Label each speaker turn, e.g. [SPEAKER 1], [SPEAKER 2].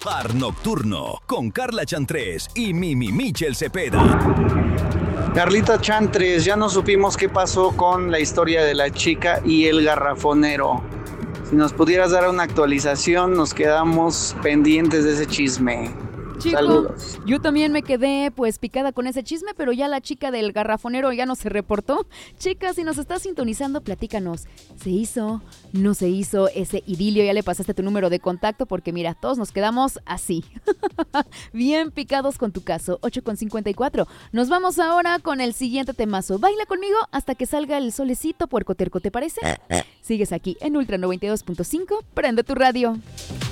[SPEAKER 1] Par Nocturno con Carla Chantrés y Mimi Michel Cepeda.
[SPEAKER 2] Carlita Chantres, ya no supimos qué pasó con la historia de la chica y el garrafonero. Si nos pudieras dar una actualización, nos quedamos pendientes de ese chisme.
[SPEAKER 3] Chico,
[SPEAKER 2] saludos.
[SPEAKER 3] Yo también me quedé pues picada con ese chisme, pero ya la chica del garrafonero ya no se reportó. Chica, si nos estás sintonizando, platícanos. ¿Se hizo? ¿No se hizo ese idilio? Ya le pasaste tu número de contacto porque mira, todos nos quedamos así. Bien picados con tu caso, 8:54. Nos vamos ahora con el siguiente temazo. Baila conmigo hasta que salga el solecito puercoterco, ¿te parece? Sigues aquí en Ultra 92.5, prende tu radio.